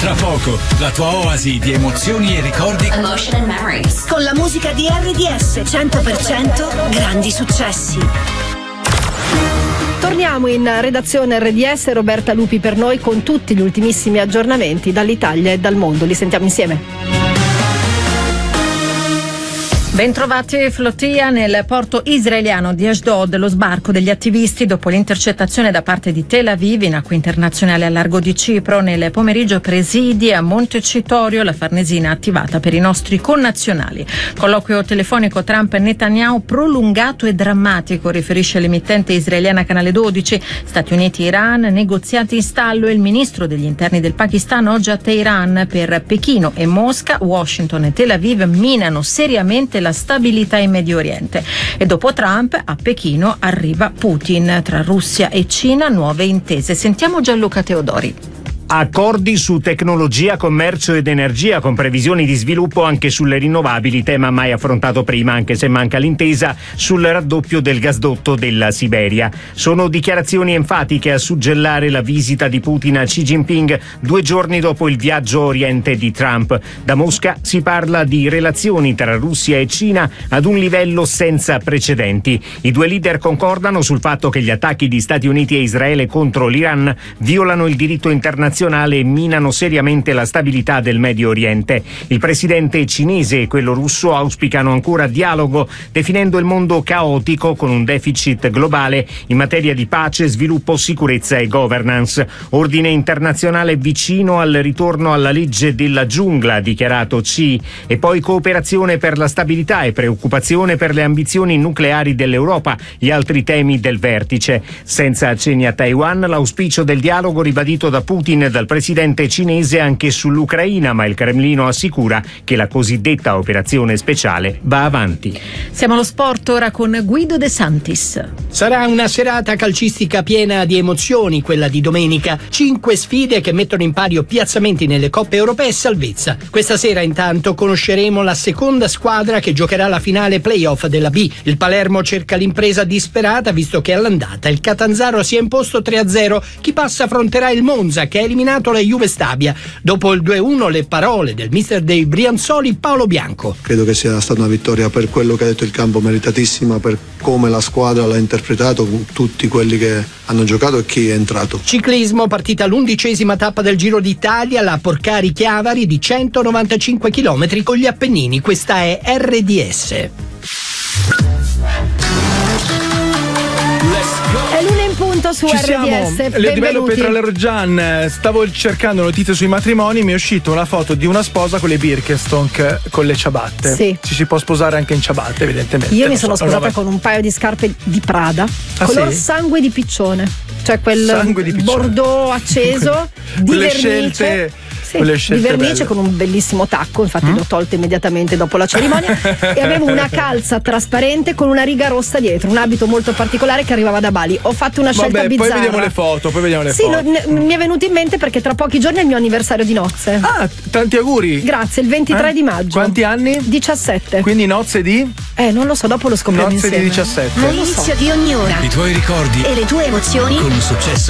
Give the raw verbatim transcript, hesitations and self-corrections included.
Tra poco, la tua oasi di emozioni e ricordi. Emotion and Memories. Con la musica di R D S cento per cento grandi successi. Torniamo in redazione R D S, Roberta Lupi per noi con tutti gli ultimissimi aggiornamenti dall'Italia e dal mondo. Li sentiamo insieme. Bentrovati. Flotilla nel porto israeliano di Ashdod, lo sbarco degli attivisti dopo l'intercettazione da parte di Tel Aviv in acque internazionali a largo di Cipro. Nel pomeriggio presidi a Montecitorio, la Farnesina attivata per i nostri connazionali. Colloquio telefonico Trump-Netanyahu prolungato e drammatico, riferisce l'emittente israeliana Canale dodici. Stati Uniti-Iran, negoziati in stallo e il ministro degli interni del Pakistan oggi a Teheran. Per Pechino e Mosca, Washington e Tel Aviv minano seriamente la stabilità in Medio Oriente. E dopo Trump, a Pechino arriva Putin. Tra Russia e Cina nuove intese. Sentiamo Gianluca Teodori. Accordi su tecnologia, commercio ed energia con previsioni di sviluppo anche sulle rinnovabili, tema mai affrontato prima, anche se manca l'intesa sul raddoppio del gasdotto della Siberia. Sono dichiarazioni enfatiche a suggellare la visita di Putin a Xi Jinping due giorni dopo il viaggio a Oriente di Trump. Da Mosca si parla di relazioni tra Russia e Cina ad un livello senza precedenti. I due leader concordano sul fatto che gli attacchi di Stati Uniti e Israele contro l'Iran violano il diritto internazionale e minano seriamente la stabilità del Medio Oriente. Il presidente cinese e quello russo auspicano ancora dialogo, definendo il mondo caotico con un deficit globale in materia di pace, sviluppo, sicurezza e governance. Ordine internazionale vicino al ritorno alla legge della giungla, ha dichiarato Xi, e poi cooperazione per la stabilità e preoccupazione per le ambizioni nucleari dell'Europa, gli altri temi del vertice. Senza accenni a Taiwan, l'auspicio del dialogo ribadito da Putin dal presidente cinese anche sull'Ucraina, ma il Cremlino assicura che la cosiddetta operazione speciale va avanti. Siamo allo sport ora con Guido De Santis. Sarà una serata calcistica piena di emozioni, quella di domenica. Cinque sfide che mettono in pari piazzamenti nelle coppe europee e salvezza. Questa sera intanto conosceremo la seconda squadra che giocherà la finale playoff della B. Il Palermo cerca l'impresa disperata visto che all'andata il Catanzaro si è imposto tre a zero. Chi passa affronterà il Monza che è eliminato la Juve Stabia. Dopo il due a uno le parole del mister dei Brianzoli Paolo Bianco. Credo che sia stata una vittoria per quello che ha detto il campo, meritatissima per come la squadra l'ha interpretato, con tutti quelli che hanno giocato e chi è entrato. Ciclismo, partita l'undicesima tappa del Giro d'Italia, la Porcari Chiavari di centonovantacinque chilometri con gli Appennini. Questa è R D S. È l'una in punto su Ci R D S. siamo, Lady Bello Benvenuti. Petralero Gian. Stavo cercando notizie sui matrimoni, mi è uscita una foto di una sposa con le Birkenstock con le ciabatte. Sì. Ci si può sposare anche in ciabatte, evidentemente. Io mi Non sono so, sposata vabbè. con un paio di scarpe di Prada, Ah, color sì? sangue di piccione, cioè quel Sangue di piccione. bordeaux acceso di Quelle vernice. scelte, Sì, quelle di scelte vernice belle. con un bellissimo tacco, infatti Mm? l'ho tolto immediatamente dopo la cerimonia e avevo una calza trasparente con una riga rossa dietro, un abito molto particolare che arrivava da Bali. Ho fatto una scelta Vabbè, bizzarra. poi vediamo le foto, poi vediamo le Sì, foto. lo- ne- mi è venuto in mente perché tra pochi giorni è il mio anniversario di nozze. Ah, tanti auguri. Grazie, il ventitré Eh? di maggio. Quanti anni? diciassette. Quindi nozze di? Eh, non lo so, dopo lo scopriamo Nozze insieme. di diciassette. Non lo so. L'inizio di ogni ora I tuoi ricordi e le tue emozioni con un successo